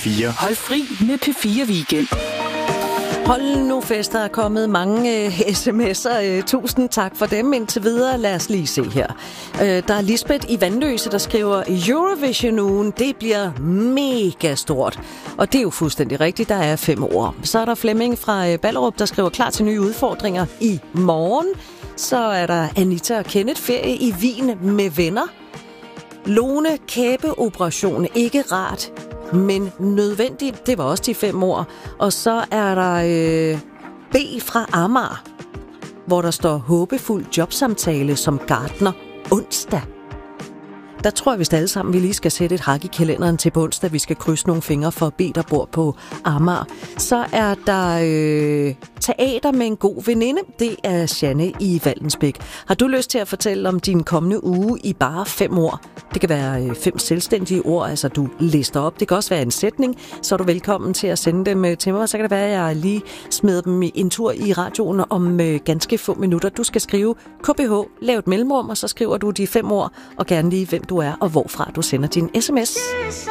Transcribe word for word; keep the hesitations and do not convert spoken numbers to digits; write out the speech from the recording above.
fire. Hold fri med P fire Weekend. Hold nu fest, der er kommet mange øh, sms'er. Øh, tusind tak for dem indtil videre. Lad os lige se her. Øh, der er Lisbeth i Vandløse, der skriver, Eurovision-ugen, det bliver mega stort. Og det er jo fuldstændig rigtigt, der er fem år. Så er der Flemming fra øh, Ballerup, der skriver, klar til nye udfordringer i morgen. Så er der Anita og Kenneth, ferie i Wien med venner. Lone, kæbeoperation, ikke rart, men nødvendigt. Det var også de fem år. Og så er der øh, B fra Amager, hvor der står håbefuld jobsamtale som gartner onsdag. Der tror jeg vist alle sammen, vi lige skal sætte et hak i kalenderen til på onsdag. Vi skal krydse nogle fingre for B, der bor på Amager. Så er der øh, teater med en god veninde. Det er Janne i Valdensbæk. Har du lyst til at fortælle om din kommende uge i bare fem ord? Det kan være øh, fem selvstændige ord, altså du lister op. Det kan også være en sætning, så er du velkommen til at sende dem til mig. Så kan det være, at jeg lige smider dem en tur i radioen om øh, ganske få minutter. Du skal skrive K B H, lav et mellemrum, og så skriver du de fem ord, og gerne lige, hvem du er og hvorfra du sender din sms.